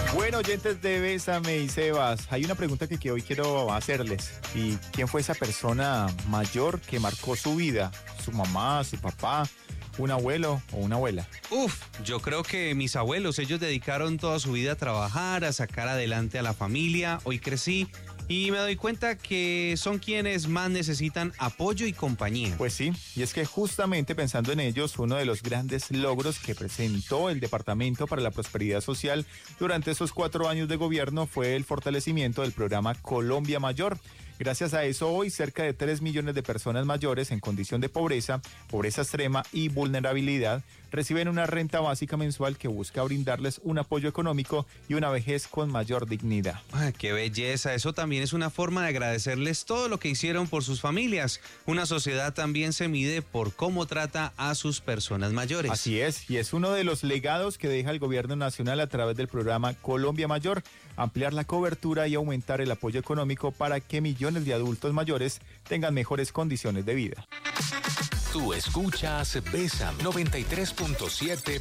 Bueno, oyentes de Bésame y Sebas, hay una pregunta que hoy quiero hacerles. ¿Y quién fue esa persona mayor que marcó su vida? ¿Su mamá, su papá, un abuelo o una abuela? Yo creo que mis abuelos, ellos dedicaron toda su vida a trabajar, a sacar adelante a la familia. Hoy crecí y me doy cuenta que son quienes más necesitan apoyo y compañía. Pues sí, y es que justamente pensando en ellos, uno de los grandes logros que presentó el Departamento para la Prosperidad Social durante esos 4 años de gobierno fue el fortalecimiento del programa Colombia Mayor. Gracias a eso, hoy cerca de 3 millones de personas mayores en condición de pobreza, pobreza extrema y vulnerabilidad reciben una renta básica mensual que busca brindarles un apoyo económico y una vejez con mayor dignidad. ¡Qué belleza! Eso también es una forma de agradecerles todo lo que hicieron por sus familias. Una sociedad también se mide por cómo trata a sus personas mayores. Así es, y es uno de los legados que deja el gobierno nacional a través del programa Colombia Mayor, ampliar la cobertura y aumentar el apoyo económico para que millones de adultos mayores tengan mejores condiciones de vida. Tú escuchas Bésame 93.7